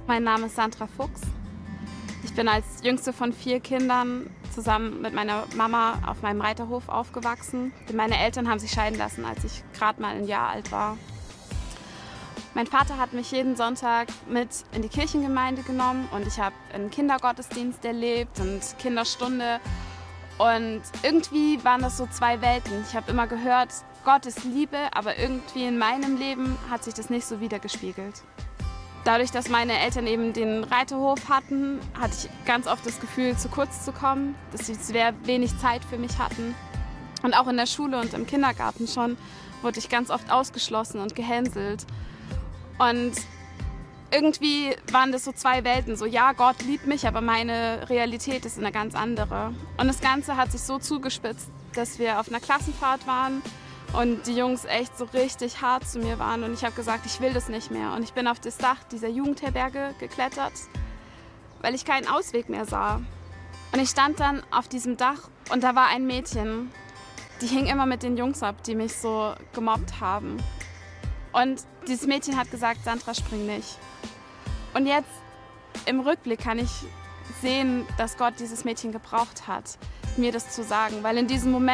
Mein Name ist Sandra Fuchs. Ich bin als jüngste von 4 Kindern zusammen mit meiner Mama auf meinem Reiterhof aufgewachsen. Meine Eltern haben sich scheiden lassen, als ich gerade mal ein Jahr alt war. Mein Vater hat mich jeden Sonntag mit in die Kirchengemeinde genommen und ich habe einen Kindergottesdienst erlebt und Kinderstunde. Und irgendwie waren das so 2 Welten. Ich habe immer gehört, Gott ist Liebe, aber irgendwie in meinem Leben hat sich das nicht so widergespiegelt. Dadurch, dass meine Eltern eben den Reiterhof hatten, hatte ich ganz oft das Gefühl, zu kurz zu kommen, dass sie sehr wenig Zeit für mich hatten. Und auch in der Schule und im Kindergarten schon wurde ich ganz oft ausgeschlossen und gehänselt. Und irgendwie waren das so 2 Welten. So, ja, Gott liebt mich, aber meine Realität ist eine ganz andere. Und das Ganze hat sich so zugespitzt, dass wir auf einer Klassenfahrt waren und die Jungs echt so richtig hart zu mir waren. Und ich habe gesagt, ich will das nicht mehr. Und ich bin auf das Dach dieser Jugendherberge geklettert, weil ich keinen Ausweg mehr sah. Und ich stand dann auf diesem Dach und da war ein Mädchen, die hing immer mit den Jungs ab, die mich so gemobbt haben. Und dieses Mädchen hat gesagt, Sandra, spring nicht. Und jetzt im Rückblick kann ich sehen, dass Gott dieses Mädchen gebraucht hat, mir das zu sagen. Weil in diesem Moment